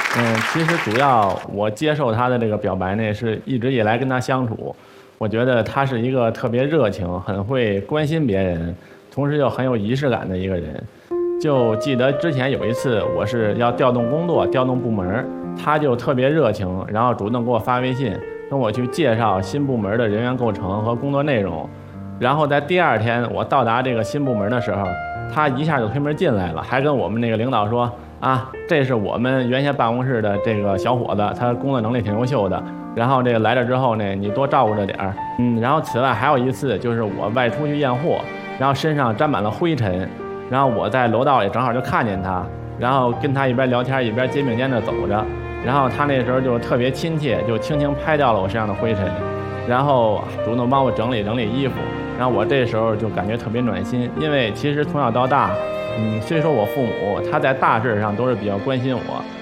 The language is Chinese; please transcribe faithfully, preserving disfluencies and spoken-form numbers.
嗯，其实主要我接受他的这个表白呢，是一直以来跟他相处，我觉得他是一个特别热情、很会关心别人，同时又很有仪式感的一个人。就记得之前有一次，我是要调动工作、调动部门，他就特别热情，然后主动给我发微信，跟我去介绍新部门的人员构成和工作内容。然后在第二天我到达这个新部门的时候，他一下就推门进来了，还跟我们那个领导说啊，这是我们原先办公室的这个小伙子，他工作能力挺优秀的。然后这个来了之后呢，你多照顾着点儿。嗯，然后此外还有一次就是我外出去验货，然后身上沾满了灰尘，然后我在楼道里正好就看见他，然后跟他一边聊天一边肩并肩的走着，然后他那时候就特别亲切，就轻轻拍掉了我身上的灰尘，然后主动帮我整理整理衣服，然后我这时候就感觉特别暖心，因为其实从小到大，嗯，虽说我父母他在大事上都是比较关心我，